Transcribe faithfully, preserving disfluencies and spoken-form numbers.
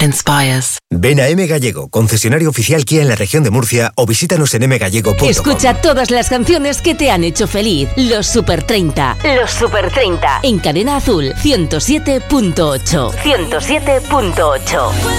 inspires. Ven a M Gallego, concesionario oficial Kia en la región de Murcia, o visítanos en m gallego punto com. Escucha todas las canciones que te han hecho feliz. Los Super treinta. Los Super treinta. En Cadena Azul, ciento siete punto ocho. ciento siete punto ocho.